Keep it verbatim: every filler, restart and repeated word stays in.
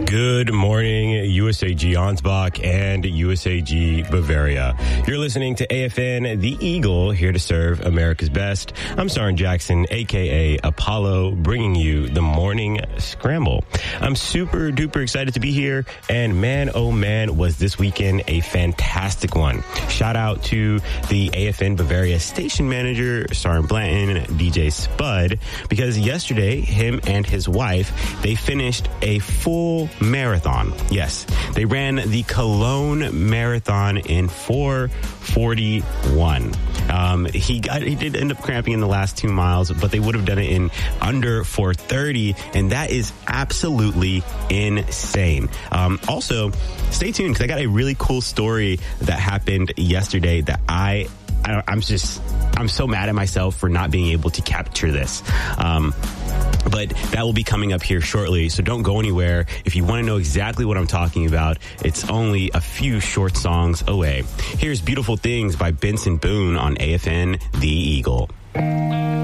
Good morning, U S A G Ansbach and U S A G Bavaria. You're listening to A F N, the Eagle, here to serve America's best. I'm Sarin Jackson, a k a. Apollo, bringing you the Morning Scramble. I'm super duper excited to be here, and man, oh man, was this weekend a fantastic one. Shout out to the A F N Bavaria station manager, Sarin Blanton, D J Spud, because yesterday, him and his wife, they finished a full marathon. Yes, they ran the Cologne Marathon in four forty-one. Um, he got, he did end up cramping in the last two miles, but they would have done it in under four thirty, and that is absolutely insane. Um, also, stay tuned because I got a really cool story that happened yesterday that I, I I'm just I'm so mad at myself for not being able to capture this. Um, But that will be coming up here shortly, so don't go anywhere. If you want to know exactly what I'm talking about, it's only a few short songs away. Here's Beautiful Things by Benson Boone on A F N, The Eagle.